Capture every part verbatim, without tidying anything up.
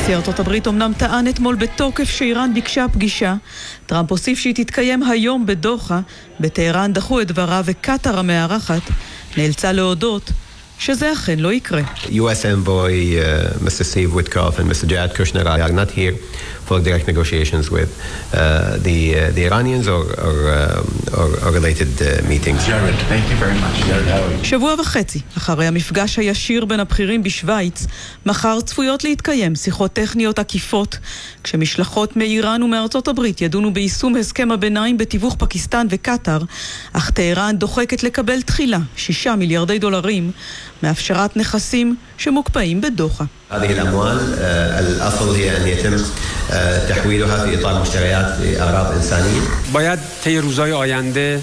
נשיא ארצות הברית אמנם טען אתמול בתוקף שאיראן ביקשה פגישה. טראמפ הוסיף שהיא תתקיים היום בדוחה. בטהרן דחו את דבריו וקטר המארחת נאלצה להודות שזה אכן לא יקרה. U S envoy uh, Mister Steve Witkoff and Mister Jared Kushner are not here for direct negotiations with uh, the uh, the Iranians or or, uh, or, or related uh, meetings. Jared, thank you very much. Jared, how are you? שבוע וחצי אחרי המפגש הישיר בין הבכירים בשוויץ, מחר צפויות להתקיים שיחות טכניות עקיפות, כשמשלחות מאיראן ומארצות הברית ידונו ביישום הסכם הביניים בתיווך פקיסטן וקטר, אך טהרן דוחקת לקבל תחילה שישה מיליארדי דולרים מאפשרת נכסים שמוקפאים בדוחה. هذه الأموال الأصل هي أن يتم تحويلها في إطار مشتريات أغراض إنسانية. باید طی روزهای آینده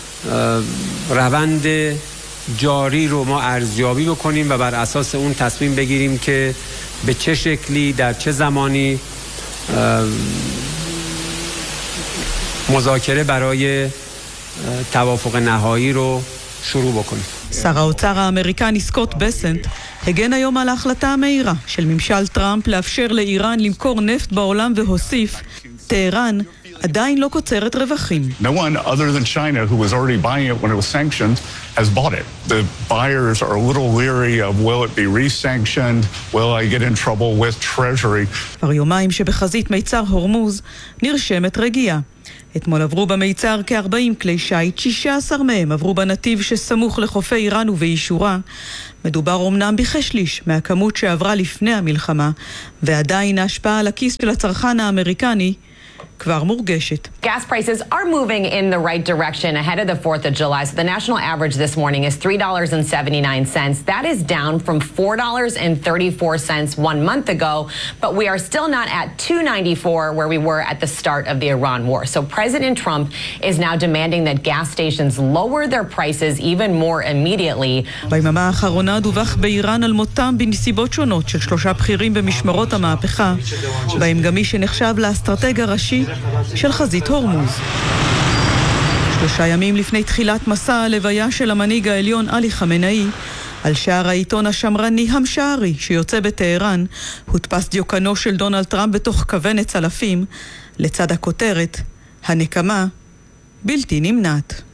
روند جاری رو ما ارزیابی بکنیم و بر اساس اون تصمیم بگیریم که به چه شکلی در چه زمانی مذاکره برای توافق نهایی رو شروع بکنیم. שר האוצר האמריקני סקוט בסנט הגן היום על ההחלטה המהירה של ממשל טראמפ לאפשר לאיראן למכור נפט בעולם והוסיף, טהרן עדיין לא קוצרת רווחים. No one other than China who was already buying it when it was sanctioned has bought it. The buyers are a little leery of will it be re-sanctioned, will I get in trouble with Treasury. כבר יומיים שבחזית מיצר הורמוז נרשמת רגיעה. אתמול עברו במיצר כ-ארבעים כלי שייט, שישה עשר מהם עברו בנתיב שסמוך לחופי איראן ובאישורה. מדובר אמנם בכשליש מהכמות שעברה לפני המלחמה, ועדיין ההשפעה על הכיס של הצרכן האמריקני כבר מורגשת. Gas prices are moving in the right direction ahead of the fourth of July. So the national average this morning is three dollars and seventy-nine cents. That is down from four dollars and thirty-four cents one month ago, but we are still not at two ninety-four where we were at the start of the Iran war. So President Trump is now demanding that gas stations lower their prices even more immediately. ביממה האחרונה דווח באיראן על מותם בנסיבות שונות של שלושה בכירים במשמרות המהפכה, בהם גם מי שנחשב לאסטרטג הראשי של חזית הורמוז. שלושה ימים לפני תחילת מסע הלוויה של המנהיג העליון עלי חמינאי, על שער העיתון השמרני המשערי שיוצא בטהרן, הודפס דיוקנו של דונלד טראמפ בתוך כוונת צלפים, לצד הכותרת, הנקמה בלתי נמנעת.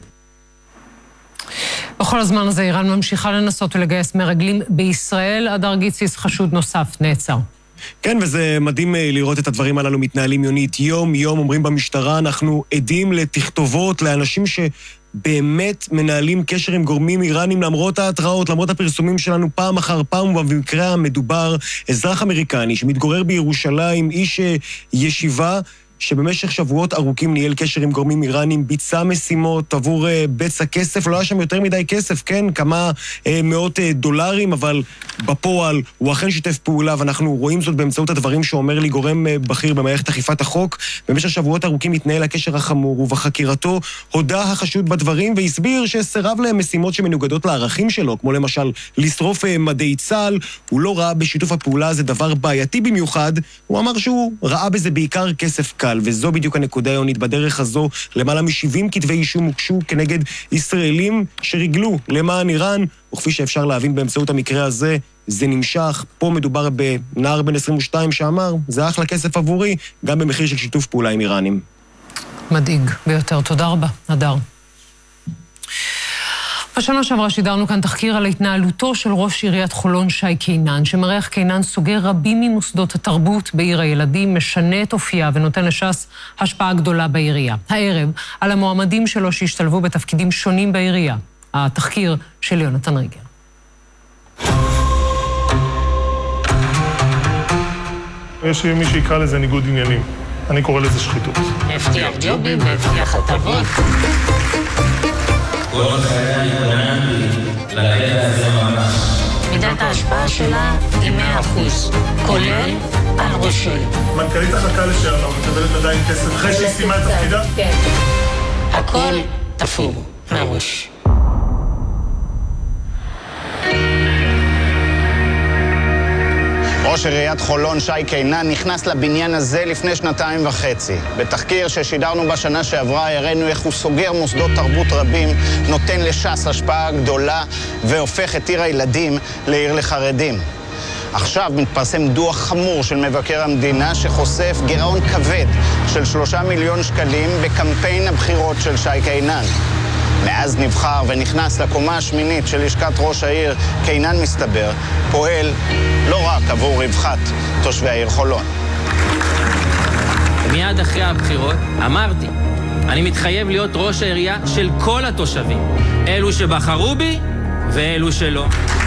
בכל הזמן הזה איראן ממשיכה לנסות ולגייס מרגלים בישראל. אדר גיציס, חשוד נוסף, נעצר. כן, וזה מדהים לראות את הדברים הללו מתנהלים יונית. יום יום אומרים במשטרה, אנחנו עדים לתכתובות, לאנשים שבאמת מנהלים קשר עם גורמים איראנים למרות ההתראות, למרות הפרסומים שלנו פעם אחר פעם, ובמקרה המדובר אזרח אמריקני שמתגורר בירושלים, איש ישיבה, שבמשך שבועות ארוכים ניהל קשר עם גורמים איראנים, ביצע משימות עבור uh, בצע כסף, לא היה שם יותר מדי כסף, כן, כמה uh, מאות uh, דולרים, אבל בפועל הוא אכן שיתף פעולה, ואנחנו רואים זאת באמצעות הדברים שאומר לי גורם uh, בכיר במערכת אכיפת החוק. במשך שבועות ארוכים התנהל הקשר החמור, ובחקירתו הודה החשוד בדברים, והסביר שסירב להם משימות שמנוגדות לערכים שלו, כמו למשל לשרוף uh, מדי צה"ל. הוא לא ראה בשיתוף הפעולה הזה דבר בעייתי במיוחד, הוא אמר שהוא ראה בזה בעיקר כסף קל. וזו בדיוק הנקודה היונית. בדרך הזו למעלה מ-שבעים כתבי אישום הוגשו כנגד ישראלים שריגלו למען איראן, וכפי שאפשר להבין באמצעות המקרה הזה, זה נמשך. פה מדובר בנער בן עשרים ושתיים שאמר, זה אחלה כסף עבורי, גם במחיר של שיתוף פעולה עם איראנים. מדאיג ביותר. תודה רבה, אדר. בשנה שעברה שידרנו כאן תחקיר על התנהלותו של ראש עיריית חולון שי קינן, שמראה איך קינן סוגר רבים ממוסדות התרבות בעיר הילדים, משנה את אופייה ונותן לש"ס השפעה גדולה בעירייה. הערב על המועמדים שלו שהשתלבו בתפקידים שונים בעירייה. התחקיר של יונתן ריגר. יש מי שיקרא לזה ניגוד עניינים. אני קורא לזה שחיתות. הבטיח ג'ובים והבטיח הטבות. כל חיי התכוננתי לקטע הזה ממש. מידת ההשפעה שלה היא מאה אחוז, כולל על ראשי. מנכ"לית החכה לשעבר מקבלת עדיין כסף אחרי שהיא סיימה את תפקידה? כן. הכל תפור מהראש. ראש עיריית חולון שי קינן נכנס לבניין הזה לפני שנתיים וחצי. בתחקיר ששידרנו בשנה שעברה הראינו איך הוא סוגר מוסדות תרבות רבים, נותן לש"ס השפעה גדולה והופך את עיר הילדים לעיר לחרדים. עכשיו מתפרסם דוח חמור של מבקר המדינה שחושף גירעון כבד של שלושה מיליון שקלים בקמפיין הבחירות של שי קינן. מאז נבחר ונכנס לקומה השמינית של לשכת ראש העיר, קינן מסתבר פועל לא רק עבור רווחת תושבי העיר חולון. מיד אחרי הבחירות אמרתי, אני מתחייב להיות ראש העירייה של כל התושבים, אלו שבחרו בי ואלו שלא.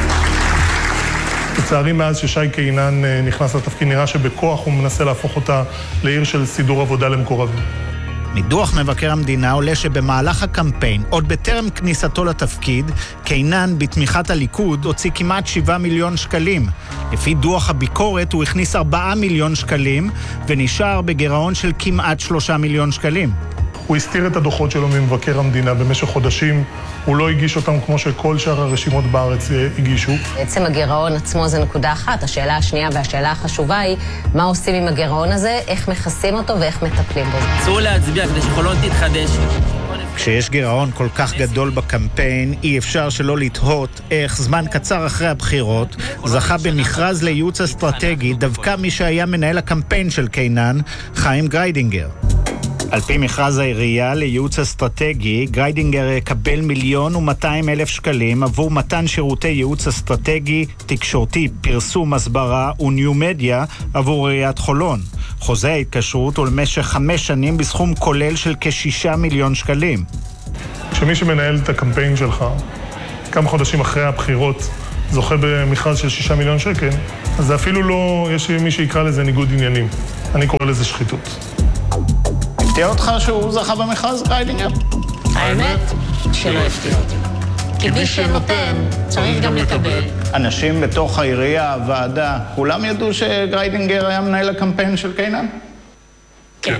לצערי מאז ששי קינן נכנס לתפקיד נראה שבכוח הוא מנסה להפוך אותה לעיר של סידור עבודה למקורבים. מדוח מבקר המדינה עולה שבמהלך הקמפיין, עוד בטרם כניסתו לתפקיד, קינן בתמיכת הליכוד הוציא כמעט שבעה מיליון שקלים. לפי דוח הביקורת הוא הכניס ארבעה מיליון שקלים ונשאר בגירעון של כמעט שלושה מיליון שקלים. הוא הסתיר את הדוחות שלו ממבקר המדינה במשך חודשים, הוא לא הגיש אותם כמו שכל שאר הרשימות בארץ הגישו. בעצם הגירעון עצמו זה נקודה אחת, השאלה השנייה והשאלה החשובה היא מה עושים עם הגירעון הזה, איך מכסים אותו ואיך מטפלים בו. אסור להצביע כדי שחולון תתחדש. כשיש גירעון כל כך גדול בקמפיין, אי אפשר שלא לתהות איך זמן קצר אחרי הבחירות זכה במכרז לייעוץ אסטרטגי דווקא מי שהיה מנהל הקמפיין של קינן, חיים גריידינגר. על פי מכרז העירייה לייעוץ אסטרטגי, גריידינגר יקבל מיליון ומאתיים אלף שקלים עבור מתן שירותי ייעוץ אסטרטגי, תקשורתי, פרסום, הסברה וניו מדיה עבור עיריית חולון. חוזה ההתקשרות הוא למשך חמש שנים בסכום כולל של כשישה מיליון שקלים. כשמי שמנהל את הקמפיין שלך, כמה חודשים אחרי הבחירות, זוכה במכרז של שישה מיליון שקל, אז זה אפילו לא, יש מי שיקרא לזה ניגוד עניינים. אני קורא לזה שחיתות. הפתיע אותך שהוא זכה במכרז, גריידינגר? האמת שלא הפתיע אותי. כי מי שנותן צריך גם לקבל. אנשים בתוך העירייה, הוועדה, כולם ידעו שגריידינגר היה מנהל הקמפיין של קינן? כן.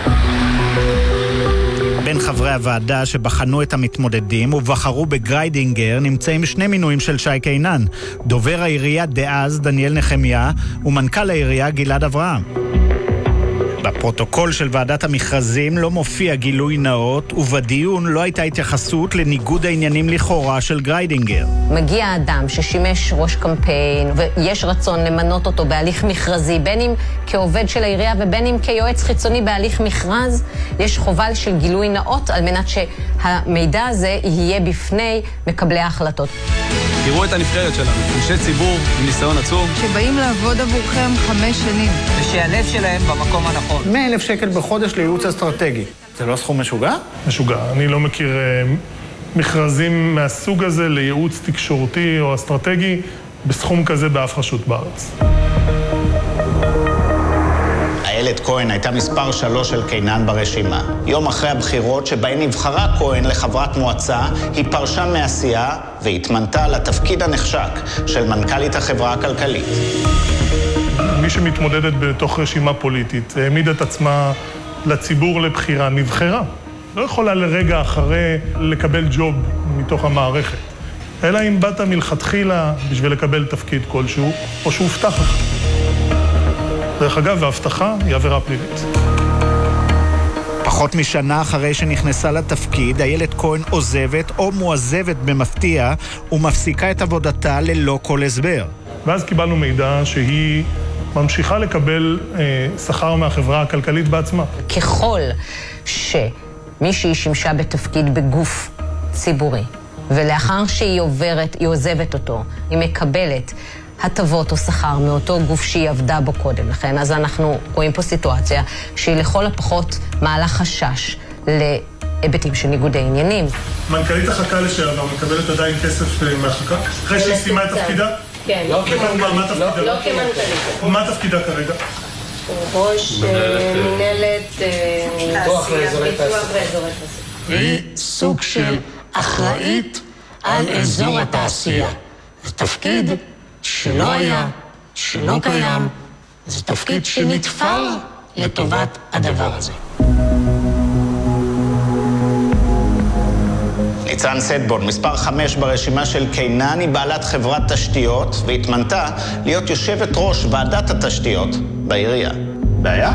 בין חברי הוועדה שבחנו את המתמודדים ובחרו בגריידינגר נמצאים שני מינויים של שי קינן, דובר העירייה דאז דניאל נחמיה ומנכ"ל העירייה גלעד אברהם. בפרוטוקול של ועדת המכרזים לא מופיע גילוי נאות, ובדיון לא הייתה התייחסות לניגוד העניינים לכאורה של גריידינגר. מגיע אדם ששימש ראש קמפיין, ויש רצון למנות אותו בהליך מכרזי, בין אם כעובד של העירייה ובין אם כיועץ חיצוני בהליך מכרז, יש חובה של גילוי נאות על מנת שהמידע הזה יהיה בפני מקבלי ההחלטות. תראו את הנבחרת שלנו, אנשי ציבור עם ניסיון עצום. שבאים לעבוד עבורכם חמש שנים. ושהלב שלהם במקום הנכון. מאה אלף שקל בחודש לייעוץ אסטרטגי. זה לא סכום משוגע? משוגע. אני לא מכיר uh, מכרזים מהסוג הזה לייעוץ תקשורתי או אסטרטגי בסכום כזה באף רשות בארץ. איילת כהן הייתה מספר שלוש של קינן ברשימה. יום אחרי הבחירות שבהן נבחרה כהן לחברת מועצה, היא פרשה מעשייה והתמנתה לתפקיד הנחשק של מנכ"לית החברה הכלכלית. מי שמתמודדת בתוך רשימה פוליטית, העמיד את עצמה לציבור לבחירה, נבחרה. לא יכולה לרגע אחרי לקבל ג'וב מתוך המערכת. אלא אם באת מלכתחילה בשביל לקבל תפקיד כלשהו, או שהובטח לך. דרך אגב, והבטחה היא עבירה פלילית. פחות משנה אחרי שנכנסה לתפקיד, איילת כהן עוזבת או מועזבת במפתיע ומפסיקה את עבודתה ללא כל הסבר. ואז קיבלנו מידע שהיא ממשיכה לקבל אה, שכר מהחברה הכלכלית בעצמה. ככל שמישהי שימשה בתפקיד בגוף ציבורי, ולאחר שהיא עוברת, היא עוזבת אותו, היא מקבלת הטבות או שכר מאותו גוף שהיא עבדה בו קודם לכן, אז אנחנו רואים פה סיטואציה שהיא לכל הפחות מעלה חשש להיבטים של ניגודי עניינים. מנכ"לית החכה לשעבר מקבלת עדיין כסף מהחכה? אחרי שהיא סיימה את תפקידה? כן. לא כמנכ"לית. לא כמנכ"לית. מה תפקידה כרגע? ראש מנהלת פיתוח ואזורי תעשייה. היא סוג של אחראית על אזור התעשייה. זה תפקיד שלא היה, שלא קיים, זה תפקיד שנתפר לטובת הדבר הזה. ניצן סטבון, מספר חמש ברשימה של קינן, היא בעלת חברת תשתיות, והתמנתה להיות יושבת ראש ועדת התשתיות בעירייה. בעיה?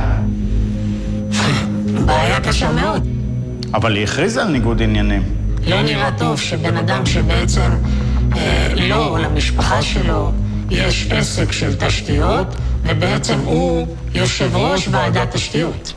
בעיה קשה מאוד. אבל היא הכריזה על ניגוד עניינים. לא נראה טוב שבן אדם שבעצם אה, לא, או למשפחה שלו, יש עסק של תשתיות, ובעצם הוא יושב ראש ועדת תשתיות.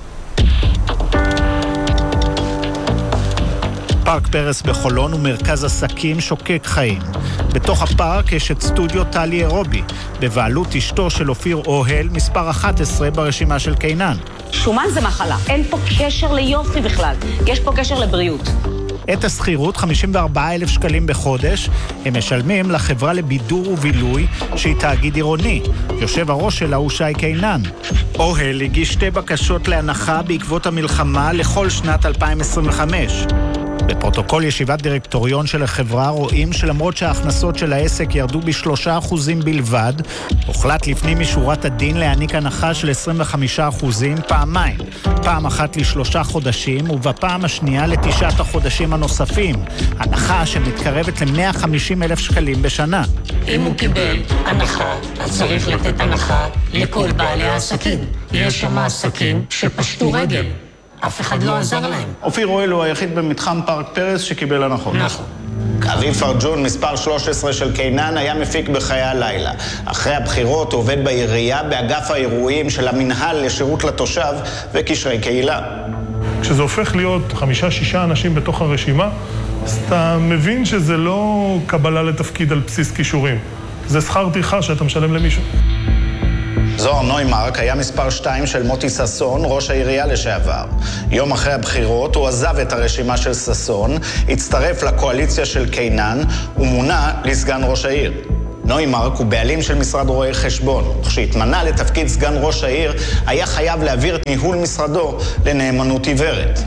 פארק פרס בחולון הוא מרכז עסקים שוקק חיים. בתוך הפארק יש את סטודיו טלי אירובי, בבעלות אשתו של אופיר אוהל, מספר אחת עשרה ברשימה של קינן. שומן זה מחלה, אין פה קשר ליופי בכלל, יש פה קשר לבריאות. את השכירות, חמישים וארבעה אלף שקלים בחודש, הם משלמים לחברה לבידור ובילוי, שהיא תאגיד עירוני. יושב הראש שלה הוא שי קינן. אוהל הגיש שתי בקשות להנחה בעקבות המלחמה לכל שנת אלפיים עשרים וחמש. בפרוטוקול ישיבת דירקטוריון של החברה רואים שלמרות שההכנסות של העסק ירדו בשלושה אחוזים בלבד, הוחלט לפנים משורת הדין להעניק הנחה של עשרים וחמישה אחוזים פעמיים, פעם אחת לשלושה חודשים ובפעם השנייה לתשעת החודשים הנוספים, הנחה שמתקרבת ל-מאה וחמישים אלף שקלים בשנה. אם הוא קיבל הנחה, אז צריך לתת הנחה לכל בעלי העסקים. יש שם עסקים שפשטו רגל. אף אחד לא עזר להם. אופיר אוהל הוא היחיד במתחם פארק פרס שקיבל הנחות. נכון. אביב פרג'ון, מספר שלוש עשרה של קינן, היה מפיק בחיי הלילה. אחרי הבחירות הוא עובד בעירייה באגף האירועים של המנהל לשירות לתושב וקשרי קהילה. כשזה הופך להיות חמישה-שישה אנשים בתוך הרשימה, אז אתה מבין שזה לא קבלה לתפקיד על בסיס כישורים. זה שכר טרחה שאתה משלם למישהו. זוהר נוימרק היה מספר שתיים של מוטי ססון, ראש העירייה לשעבר. יום אחרי הבחירות הוא עזב את הרשימה של ססון, הצטרף לקואליציה של קינן ומונה לסגן ראש העיר. נוימרק הוא בעלים של משרד רואי חשבון. כשהתמנה לתפקיד סגן ראש העיר, היה חייב להעביר את ניהול משרדו לנאמנות עיוורת.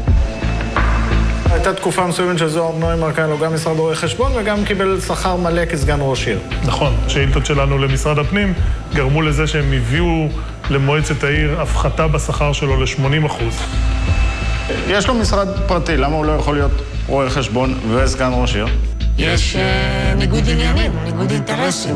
הייתה תקופה מסוימת שזוהר נוימרק היה לו גם משרד רואי חשבון וגם קיבל שכר מלא כסגן ראש עיר. נכון, השאילתות שלנו למשרד הפנים גרמו לזה שהם הביאו למועצת העיר הפחתה בשכר שלו ל-שמונים אחוז. יש לו משרד פרטי, למה הוא לא יכול להיות רואה חשבון וסגן ראש עיר? יש uh, ניגוד עניינים, ניגוד אינטרסים.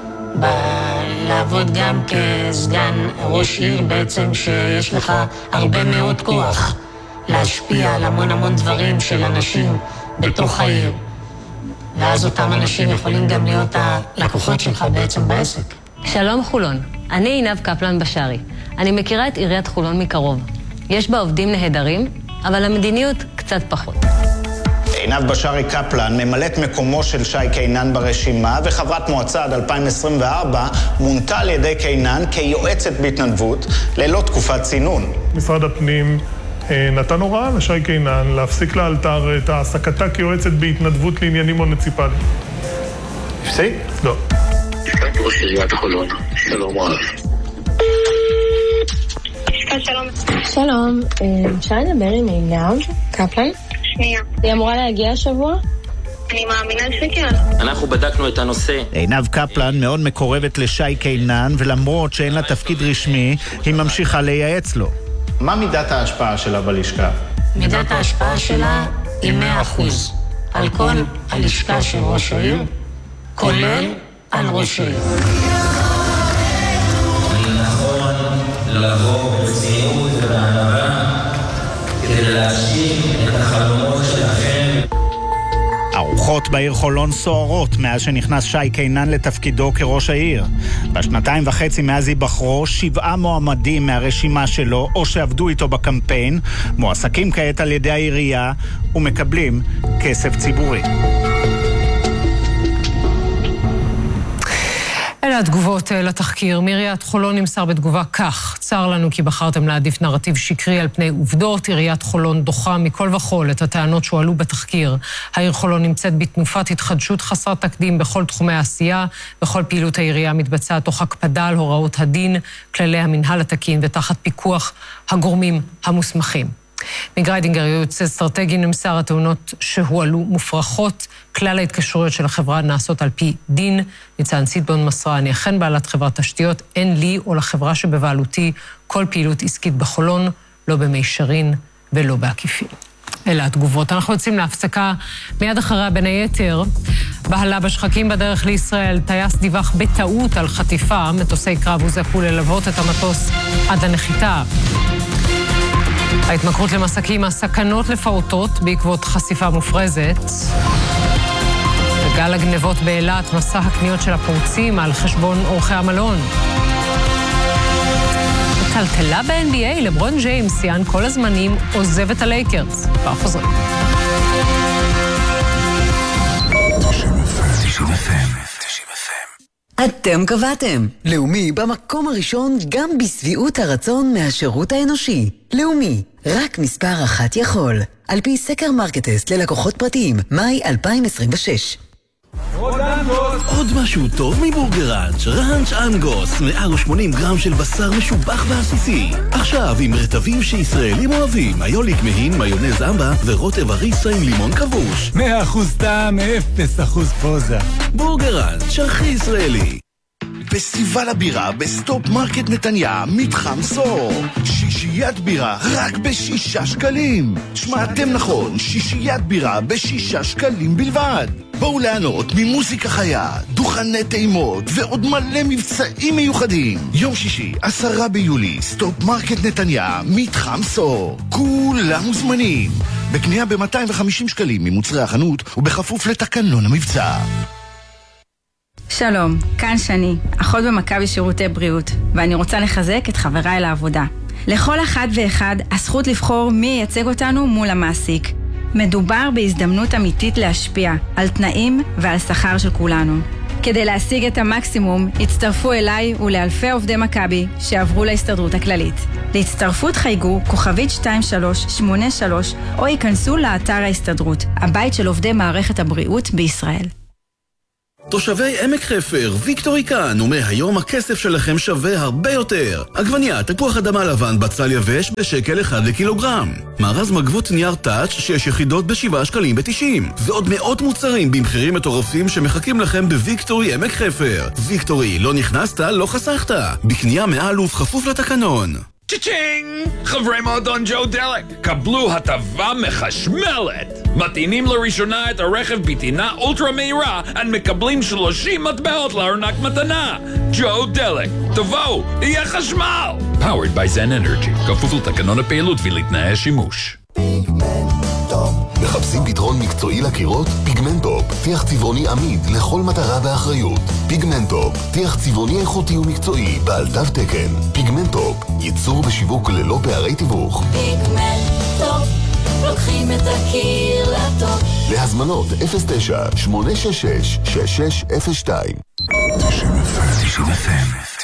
לעבוד גם כסגן ראש עיר בעצם שיש לך הרבה מאוד כוח להשפיע על המון המון דברים של אנשים בתוך העיר. ואז אותם אנשים יכולים גם להיות הלקוחות שלך בעצם בעסק. שלום חולון, אני עינב קפלן בשארי. אני מכירה את עיריית חולון מקרוב. יש בה עובדים נהדרים, אבל המדיניות קצת פחות. עינב בשארי קפלן ממלאת מקומו של שי קינן ברשימה, וחברת מועצה עד אלפיים עשרים וארבע מונתה על ידי קינן כיועצת בהתנדבות ללא תקופת צינון. משרד הפנים נתן הוראה לשי קינן להפסיק לאלתר את העסקתה כיועצת בהתנדבות לעניינים מוניציפליים. הפסיק? לא. ראש עיריית חולון, שלום רב. שלום. שלום, אפשר לדבר עם עינב קפלן? שנייה. היא אמורה להגיע השבוע? אני מאמינה שכן. אנחנו בדקנו את הנושא. עינב קפלן מאוד מקורבת לשי קינן, ולמרות שאין לה תפקיד רשמי, היא ממשיכה לייעץ לו. מה מידת ההשפעה שלה בלשכה? מידת ההשפעה שלה היא מאה אחוז. על כל הלשכה של ראש העיר, כולל על ראש העיר. נכון לבוא בצניעות ובענווה כדי להשיג את החלומות שלכם. הרוחות בעיר חולון סוערות מאז שנכנס שי קינן לתפקידו כראש העיר. בשנתיים וחצי מאז היבחרו, שבעה מועמדים מהרשימה שלו או שעבדו איתו בקמפיין, מועסקים כעת על ידי העירייה ומקבלים כסף ציבורי. אלה התגובות לתחקיר. מעיריית חולון נמסר בתגובה כך: צר לנו כי בחרתם להעדיף נרטיב שקרי על פני עובדות. עיריית חולון דוחה מכל וכל את הטענות שהועלו בתחקיר. העיר חולון נמצאת בתנופת התחדשות חסרת תקדים בכל תחומי העשייה. בכל פעילות העירייה מתבצעת תוך הקפדה על הוראות הדין, כללי המנהל התקין ותחת פיקוח הגורמים המוסמכים. מגריידינגר, ייעוץ אסטרטגי, נמסר הטענות שהועלו מופרכות. כלל ההתקשרויות של החברה נעשות על פי דין. ניצן סיטבון מסרה: אני אכן בעלת חברת תשתיות, אין לי או לחברה שבבעלותי כל פעילות עסקית בחולון, לא במישרין ולא בעקיפין. אלה התגובות. אנחנו יוצאים להפסקה מיד אחריה. בין היתר, בהלה בשחקים בדרך לישראל, טייס דיווח בטעות על חטיפה, מטוסי קרב הוזעקו ללוות את המטוס עד הנחיתה. ההתמכרות למסכים, הסכנות לפעוטות בעקבות חשיפה מופרזת. גל הגנבות באילת, מסע הקניות של הפורצים על חשבון אורחי המלון. טלטלה ב-אן בי איי, לברון ג'יימס, שיאן כל הזמנים, עוזב את הלייקרס. כבר חוזרים. אתם קבעתם. לאומי במקום הראשון גם בסביעות הרצון מהשירות האנושי. לאומי, רק מספר אחת יכול. על פי סקר מרקטסט ללקוחות פרטיים, מאי אלפיים עשרים ושש. עוד משהו טוב מבורגראנץ', ראנץ' אנגוס, מאה ושמונים גרם של בשר משובח ועסיסי. עכשיו עם רטבים שישראלים אוהבים, היוליק מהין, מיונז אמבה ורוטב הריסה עם לימון כבוש. מאה אחוז טעם, אפס אחוז פוזה. בורגראנץ', הכי ישראלי. פסטיבל הבירה בסטופ מרקט נתניה, מתחם סור. שישיית בירה רק בשישה שקלים. שמעתם נכון, שישיית בירה בשישה שקלים בלבד. בואו לענות ממוזיקה חיה, דוכני טעימות ועוד מלא מבצעים מיוחדים. יום שישי, עשרה ביולי, סטופ מרקט נתניה, מתחם סור. כולם מוזמנים. בקנייה ב-מאתיים וחמישים שקלים ממוצרי החנות ובכפוף לתקנון המבצע. שלום, כאן שני, אחות במכבי שירותי בריאות, ואני רוצה לחזק את חבריי לעבודה. לכל אחד ואחד הזכות לבחור מי ייצג אותנו מול המעסיק. מדובר בהזדמנות אמיתית להשפיע על תנאים ועל שכר של כולנו. כדי להשיג את המקסימום, הצטרפו אליי ולאלפי עובדי מכבי שעברו להסתדרות הכללית. להצטרפות חייגו כוכבית שתיים שלוש שמונה שלוש או ייכנסו לאתר ההסתדרות, הבית של עובדי מערכת הבריאות בישראל. תושבי עמק חפר, ויקטורי כאן, ומהיום הכסף שלכם שווה הרבה יותר. עגבנייה, תפוח אדמה לבן, בצל יבש בשקל אחד לקילוגרם. מארז מגבות נייר טאץ' שש יחידות בשבעה שקלים בתשעים. ועוד מאות מוצרים במחירים מטורפים שמחכים לכם בוויקטורי עמק חפר. ויקטורי, לא נכנסת, לא חסכת. בקנייה מעל ובכפוף לתקנון. צ'צ'ינג! חברי מועדון ג'ו דלק, קבלו הטבה מחשמלת! מטעינים לראשונה את הרכב בטעינה אולטרה מהירה, and מקבלים שלושים מטבעות לארנק מתנה! ג'ו דלק, תבואו, יהיה חשמל! Powered by Zen Energy, כפוף לתקנון הפעילות ולתנאי השימוש. מחפשים פתרון מקצועי לקירות? פיגמנטופ, טיח צבעוני עמיד לכל מטרה באחריות. פיגמנטופ, טיח צבעוני איכותי ומקצועי, בעל תו תקן. פיגמנטופ, ייצור ושיווק ללא פערי תיווך. פיגמנטופ, לוקחים את הקיר לטופ. להזמנות אפס תשע שמונה שש שש שש שש אפס שתיים. תשעים אפס